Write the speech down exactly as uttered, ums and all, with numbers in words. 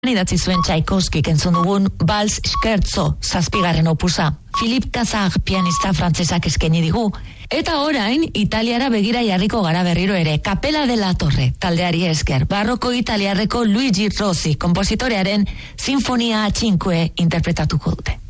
idatzi zuen Tchaikovskik entzun dugun Vals Scherzo zazpigarren opusa. Philippe Cassard pianista frantsesak eskaini digu. Eta orain, Italiara begira jarriko gara berriro ere. Capella della Torre, taldeari esker. Barroko italiarreko Luigi Rossi, kompositorearen Sinfonia cinque interpretatuko dute.